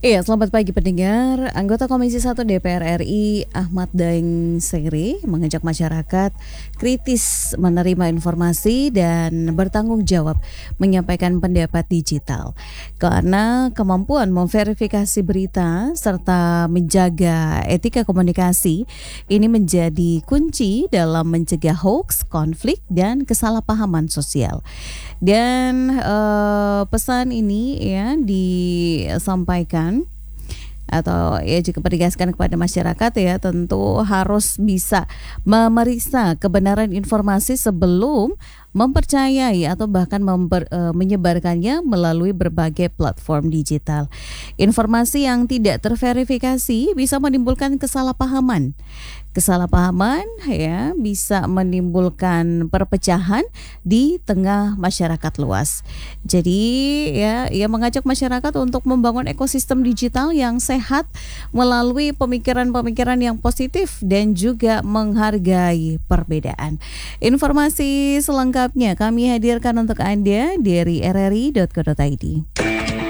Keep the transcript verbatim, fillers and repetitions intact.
Iya, selamat pagi pendengar. Anggota Komisi satu D P R R I Ahmad Daeng Seire mengajak masyarakat kritis menerima informasi dan bertanggung jawab menyampaikan pendapat digital. Karena kemampuan memverifikasi berita serta menjaga etika komunikasi ini menjadi kunci dalam mencegah hoaks, konflik, dan kesalahpahaman sosial. Dan eh, pesan ini ya disampaikan atau ya juga menegaskan kepada masyarakat ya tentu harus bisa memeriksa kebenaran informasi sebelum mempercayai atau bahkan memper, e, menyebarkannya melalui berbagai platform digital. Informasi yang tidak terverifikasi bisa menimbulkan kesalahpahaman. Kesalahpahaman ya bisa menimbulkan perpecahan di tengah masyarakat luas. Jadi ya ia mengajak masyarakat untuk membangun ekosistem digital yang sehat melalui pemikiran-pemikiran yang positif dan juga menghargai perbedaan. Informasi selengkapnya kami hadirkan untuk Anda dari r r i dot co dot i d.